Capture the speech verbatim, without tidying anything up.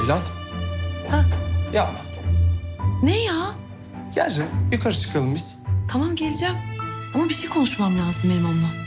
Ceylan. Ha. Yapma. Ne ya? Gel canım yukarı çıkalım biz. Tamam geleceğim. Ama bir şey konuşmam lazım benim onunla.